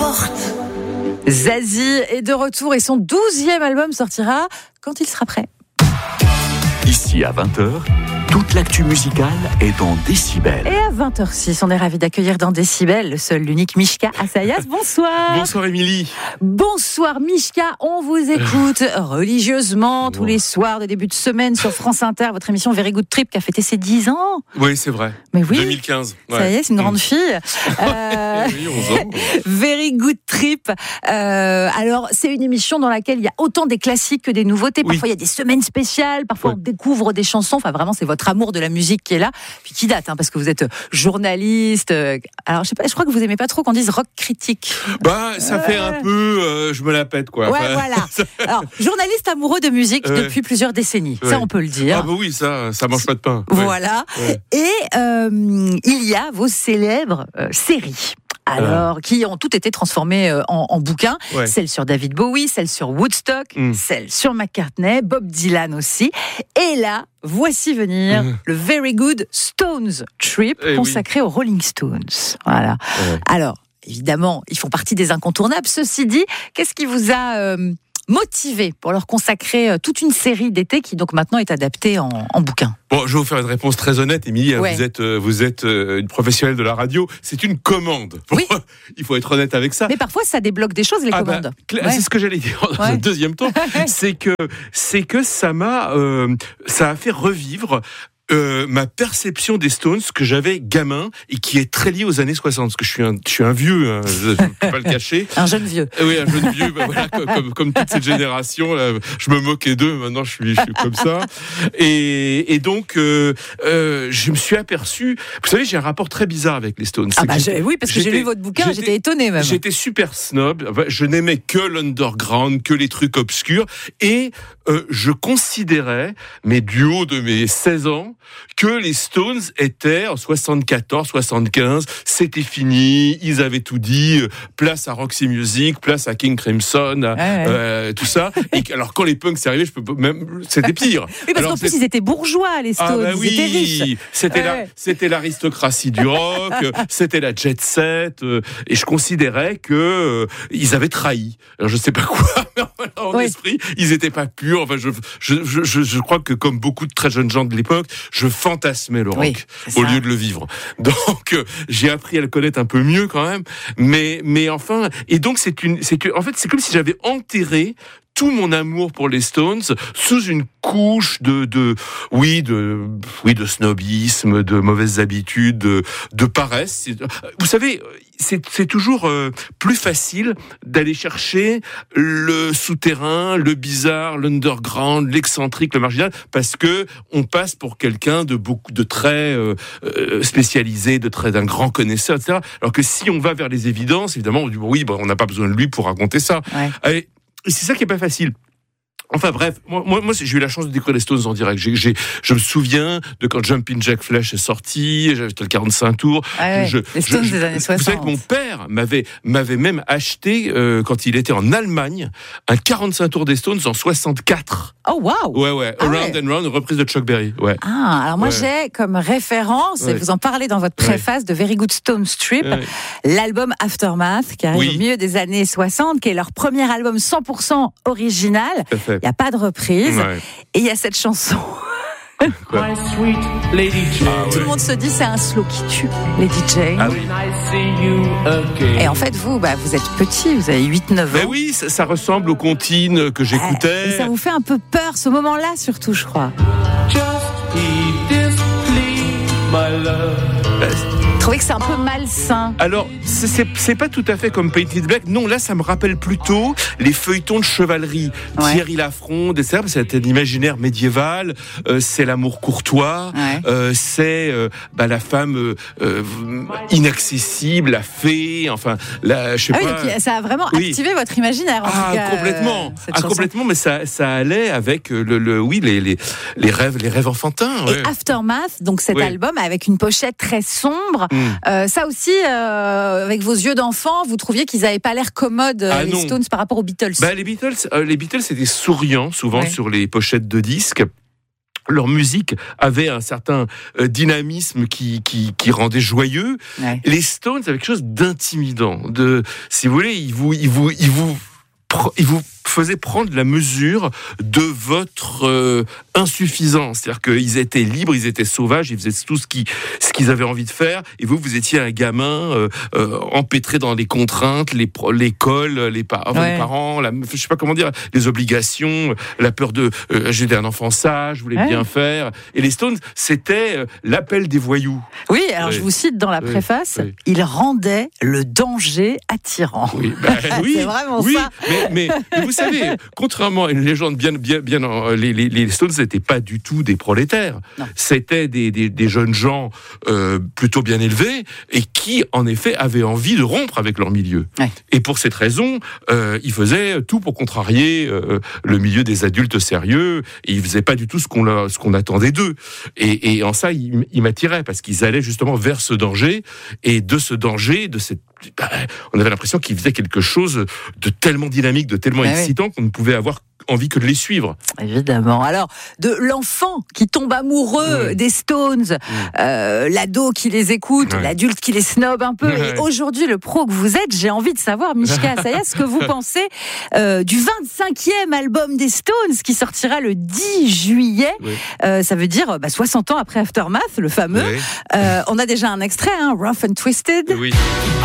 porte. Zazie est de retour et son 12e album sortira quand il sera prêt. Ici à 20h, toute l'actu musicale est dans Décibel. Et à 20h06, on est ravis d'accueillir dans Décibel le seul, l'unique Mishka Assayas. Bonsoir. Bonsoir Émilie. Bonsoir Mishka, on vous écoute religieusement tous les soirs de début de semaine sur France Inter, votre émission Very Good Trip qui a fêté ses 10 ans. Oui, c'est vrai. Mais oui. 2015. Ouais. Ça y est, c'est une grande fille. Oui, 11 ans. Very Good Trip. Alors, c'est une émission dans laquelle il y a autant des classiques que des nouveautés. Parfois, il y a des semaines spéciales. Parfois, on découvre des chansons. Enfin, vraiment, c'est votre amour de la musique qui est là. Puis qui date, parce que vous êtes journaliste. Alors, je sais pas, je crois que vous aimez pas trop qu'on dise rock critique. Ça fait un peu, je me la pète, quoi. Ouais, voilà. Alors, journaliste amoureux de musique depuis plusieurs décennies. Ça, on peut le dire. Ah, bah oui, ça mange pas de pain. Voilà. Ouais. Et il y a vos célèbres séries. Alors, qui ont toutes été transformées en bouquins. Ouais. Celle sur David Bowie, celle sur Woodstock, celle sur McCartney, Bob Dylan aussi. Et là, voici venir le Very Good Stones Trip consacré aux Rolling Stones. Voilà. Ouais. Alors, évidemment, ils font partie des incontournables. Ceci dit, qu'est-ce qui vous a motivé pour leur consacrer toute une série d'été qui donc maintenant est adaptée en bouquin? Bon, je vais vous faire une réponse très honnête, Émilie. Ouais. Vous êtes une professionnelle de la radio. C'est une commande. Oui. Il faut être honnête avec ça. Mais parfois, ça débloque des choses, les commandes. C'est ce que j'allais dire dans un deuxième temps. c'est que ça a fait revivre ma perception des Stones que j'avais gamin et qui est très liée aux années 60, parce que je suis un vieux, je ne peux pas le cacher. Un jeune vieux. Oui, un jeune vieux, voilà, comme toute cette génération, là, je me moquais d'eux, maintenant je suis comme ça. Et donc, je me suis aperçu, vous savez, j'ai un rapport très bizarre avec les Stones. Oui, parce que j'ai lu votre bouquin, j'étais étonné même. J'étais super snob, je n'aimais que l'underground, que les trucs obscurs, et je considérais, mais du haut de mes 16 ans, que les Stones étaient en 74, 75, c'était fini, ils avaient tout dit, place à Roxy Music, place à King Crimson, tout ça. Et alors quand les punks sont arrivés, c'était pire. Oui, parce qu'en plus ils étaient bourgeois, les Stones, ils étaient riches. C'était l'aristocratie du rock, c'était la jet set, et je considérais que ils avaient trahi. Alors je sais pas quoi, mais en esprit, ils étaient pas purs. Enfin, je crois que comme beaucoup de très jeunes gens de l'époque, je fantasmais le rock au lieu de le vivre. Donc j'ai appris à le connaître un peu mieux quand même, mais enfin, et donc en fait c'est comme si j'avais enterré tout mon amour pour les Stones sous une couche de snobisme, de mauvaises habitudes, de paresse. Vous savez, c'est toujours plus facile d'aller chercher le souterrain, le bizarre, l'underground, l'excentrique, le marginal, parce que on passe pour quelqu'un de très spécialisé, d'un grand connaisseur, etc. Alors que si on va vers les évidences, évidemment, on dit on n'a pas besoin de lui pour raconter ça. Ouais. Et c'est ça qui est pas facile. Enfin bref, moi j'ai eu la chance de découvrir les Stones en direct. Je me souviens de quand Jumpin' Jack Flash est sorti, j'avais le 45 tours. Les Stones des années 60. Vous savez que mon père m'avait même acheté, quand il était en Allemagne, un 45 tours des Stones en 64. Oh waouh. Ouais. Around and Round, une reprise de Chuck Berry. Ouais. Alors moi j'ai comme référence, et vous en parlez dans votre préface de Very Good Stones Trip, l'album Aftermath qui arrive au milieu des années 60, qui est leur premier album 100% original. Il n'y a pas de reprise. Et il y a cette chanson. My sweet Lady Jane. Tout le monde se dit c'est un slow qui tue, Lady Jane. Et en fait, vous êtes petit, vous avez 8-9 ans. Ben oui, ça ressemble aux comptines que j'écoutais. Et ça vous fait un peu peur, ce moment-là, surtout, je crois. Just be displeased, my love. Vous trouvez que c'est un peu malsain? Alors, c'est pas tout à fait comme Painted Black. Non, là, ça me rappelle plutôt les feuilletons de chevalerie. Thierry Lafronde, etc. C'est un imaginaire médiéval. C'est l'amour courtois. C'est la femme inaccessible, la fée. Enfin, je sais pas. Donc ça a vraiment activé votre imaginaire. En tout cas, complètement. Complètement. Mais ça allait avec les rêves enfantins. Et Aftermath, donc cet album avec une pochette très sombre. Ça aussi, avec vos yeux d'enfant, vous trouviez qu'ils n'avaient pas l'air commodes, les Stones, par rapport aux Beatles? Les Beatles étaient souriants, souvent, sur les pochettes de disques. leur musique avait un certain dynamisme qui rendait joyeux. Ouais. Les Stones avaient quelque chose d'intimidant. Si vous voulez, ils vous faisait prendre la mesure de votre insuffisance. C'est-à-dire qu'ils étaient libres, ils étaient sauvages, ils faisaient tout ce qu'ils avaient envie de faire, et vous étiez un gamin empêtré dans les contraintes, l'école, les parents, je sais pas comment dire, les obligations, la peur de j'étais un enfant sage, je voulais bien faire. Et les Stones, c'était l'appel des voyous. Oui, alors je vous cite dans la préface, ils rendaient le danger attirant. Oui, c'est vraiment ça. Mais vous savez, contrairement à une légende bien les Stones n'étaient pas du tout des prolétaires. Non. C'était des jeunes gens plutôt bien élevés et qui, en effet, avaient envie de rompre avec leur milieu. Ouais. Et pour cette raison, ils faisaient tout pour contrarier le milieu des adultes sérieux. Et ils faisaient pas du tout ce qu'on attendait d'eux. Et en ça, ils m'attiraient parce qu'ils allaient justement vers ce danger. Et de ce danger, on avait l'impression qu'ils faisaient quelque chose de tellement dynamique, de tellement excitant qu'on ne pouvait avoir envie que de les suivre. Évidemment. Alors, de l'enfant qui tombe amoureux des Stones, l'ado qui les écoute, l'adulte qui les snob un peu, et aujourd'hui, le pro que vous êtes, j'ai envie de savoir, Mishka Asaya, ce que vous pensez du 25e album des Stones qui sortira le 10 juillet. Ça veut dire 60 ans après Aftermath, le fameux. On a déjà un extrait, Rough and Twisted. Oui.